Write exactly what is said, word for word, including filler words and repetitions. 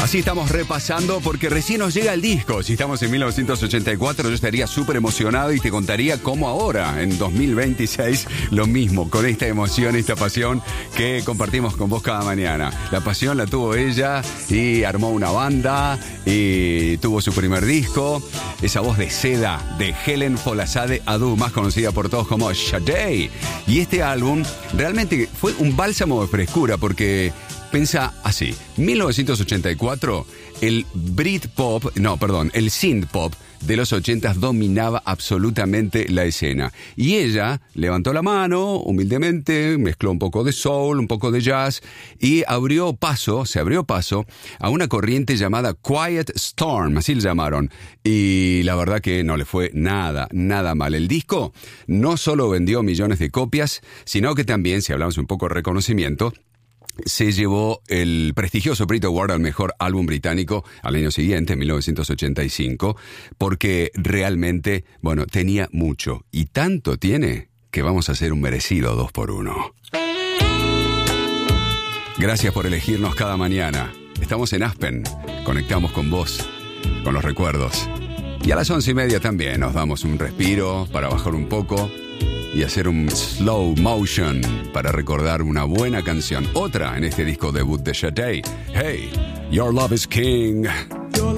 Así estamos repasando porque recién nos llega el disco. Si estamos en mil novecientos ochenta y cuatro, yo estaría súper emocionado y te contaría cómo ahora, en dos mil veintiséis, lo mismo, con esta emoción, esta pasión que compartimos con vos cada mañana. La pasión la tuvo ella y armó una banda y tuvo su primer disco. Esa voz de seda de Helen Folasade Adu, más conocida por todos como Sade. Y este álbum realmente fue un bálsamo de frescura porque... Pensa así, mil novecientos ochenta y cuatro, el Britpop, no, perdón, el synthpop de los ochentas dominaba absolutamente la escena. Y ella levantó la mano, humildemente, mezcló un poco de soul, un poco de jazz, y abrió paso, se abrió paso a una corriente llamada Quiet Storm, así le llamaron. Y la verdad que no le fue nada, nada mal. El disco no solo vendió millones de copias, sino que también, si hablamos un poco de reconocimiento, se llevó el prestigioso Brit Award al mejor álbum británico al año siguiente, en mil novecientos ochenta y cinco, porque realmente, bueno, tenía mucho. Y tanto tiene que vamos a hacer un merecido dos por uno. Gracias por elegirnos cada mañana. Estamos en Aspen, conectamos con vos, con los recuerdos. Y a las once y media también nos damos un respiro para bajar un poco y hacer un slow motion para recordar una buena canción. Otra en este disco debut de Sade. Hey, Your Love is King.